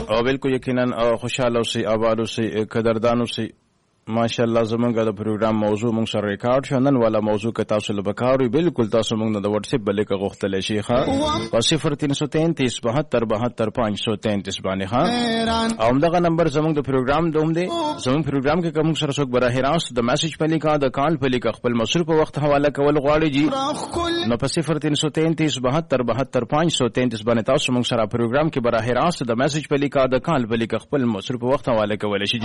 او بالکل یقینا خوشاله اوسئ آباد اوسئ قدردان اوسئ ماشاءالله زمونږ د پروګرام موضوع مونږ سره ریکارډ شو نن والا موضوع که تاسو له بکاوي بالکل تاسو مونږ د واتس اپ بلې که غوښتلی شي ښه په 0333 72 72 533 باندې ښه او همدغه نمبر زمونږ د پروګرام دوم دی زمونږ پروګرام کې که مونږ سره څوک براه راست د میسج په لیکه د کال په لیکه خپل مصروف په وخت حواله کول غواړي جی نو په 0333 72 72 533 باندې تاسو مونږ سره پروګرام کې براه راست د میسج په لیکه د کال په لیکه خپل مصروف په وخت حواله کول شي.